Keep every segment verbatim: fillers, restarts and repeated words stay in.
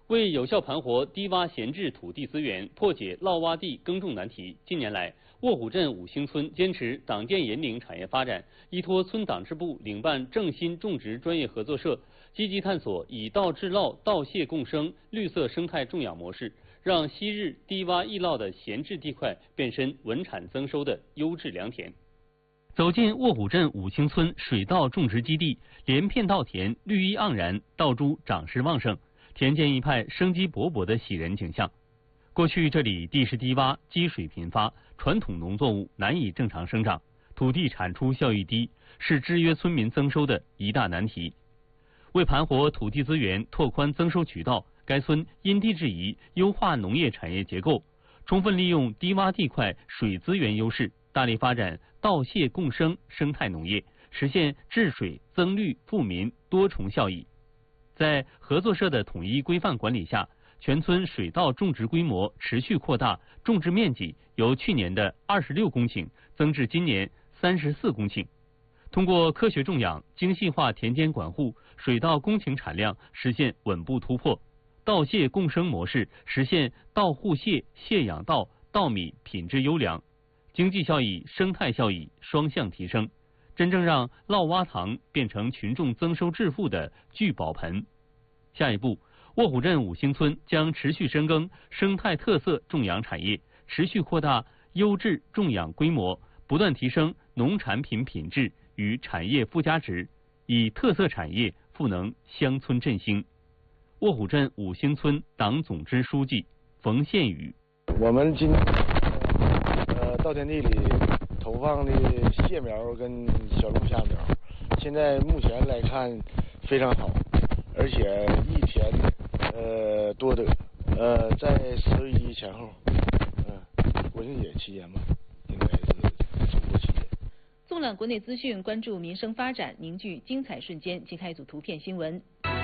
为有效盘活低洼闲置土地资源，破解涝洼地耕种难题，近年来，卧虎镇五星村坚持党建引领产业发展，依托村党支部领办正新种植专业合作社，积极探索以稻治涝、稻谢共生绿色生态种养模式，让昔日低洼易涝的闲置地块变身稳产增收的优质良田。走进卧虎镇五星村水稻种植基地，连片稻田绿意盎然，稻株长势旺盛，田间一派生机勃勃的喜人景象。过去这里地势低洼，积水频发，传统农作物难以正常生长，土地产出效益低，是制约村民增收的一大难题。为盘活土地资源，拓宽增收渠道，该村因地制宜，优化农业产业结构，充分利用低洼地块水资源优势，大力发展稻谢共生生态农业，实现治水、增绿、富民多重效益。在合作社的统一规范管理下，全村水稻种植规模持续扩大，种植面积由去年的二十六公顷增至今年三十四公顷。通过科学种养、精细化田间管护，水稻公顷产量实现稳步突破。稻谢共生模式实现稻护谢、谢养稻、稻米品质优良，经济效益、生态效益双向提升，真正让涝洼塘变成群众增收致富的聚宝盆。下一步，卧虎镇五星村将持续深耕生态特色种养产业，持续扩大优质种养规模，不断提升农产品品质与产业附加值，以特色产业赋能乡村振兴。卧虎镇五星村党总支书记冯宪宇： 我们今呃稻田地里投放的蟹苗跟小龙虾苗，现在目前来看非常好，而且一田呃多得，呃在十一前后，嗯、呃，国庆节期间吧，应该是中国期间。 纵览国内资讯，关注民生发展，凝聚精彩瞬间。揭开一组图片新闻。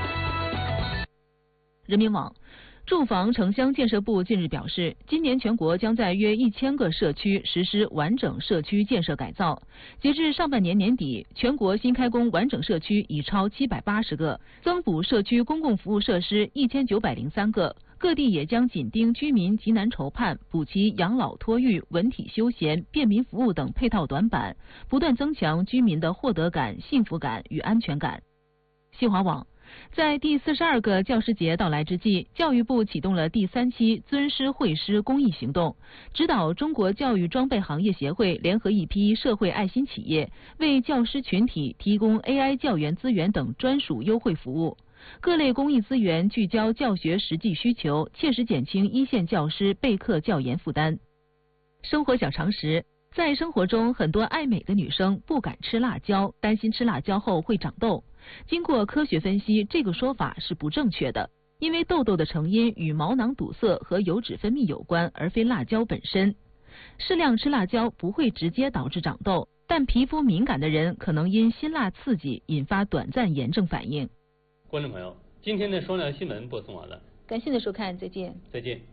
人民网。住房城乡建设部近日表示，今年全国将在约一千个社区实施完整社区建设改造。截至上半年年底，全国新开工完整社区已超七百八十个，增补社区公共服务设施一千九百零三个。各地也将紧盯居民急难愁盼，补齐养老托育、文体休闲、便民服务等配套短板，不断增强居民的获得感、幸福感与安全感。新华网。在第四十二个教师节到来之际，教育部启动了第三期尊师惠师公益行动，指导中国教育装备行业协会联合一批社会爱心企业，为教师群体提供 A I 教研资源等专属优惠服务。各类公益资源聚焦教学实际需求，切实减轻一线教师备课教研负担。生活小常识。在生活中，很多爱美的女生不敢吃辣椒，担心吃辣椒后会长痘。经过科学分析，这个说法是不正确的，因为痘痘的成因与毛囊堵塞和油脂分泌有关，而非辣椒本身。适量吃辣椒不会直接导致长痘，但皮肤敏感的人可能因辛辣刺激引发短暂炎症反应。 观众朋友，今天的双聊新闻播送完了， 感谢您的收看，再见。 再见。